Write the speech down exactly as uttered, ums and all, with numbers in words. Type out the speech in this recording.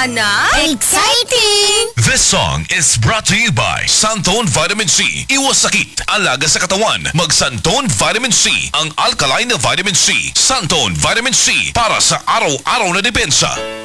sana? Exciting! This song is brought to you by Santone Vitamin C. Iwas sakit, alaga sa katawan. Mag Santone Vitamin C, ang alkaline na vitamin C. Santone Vitamin C, para sa araw-araw na depensa.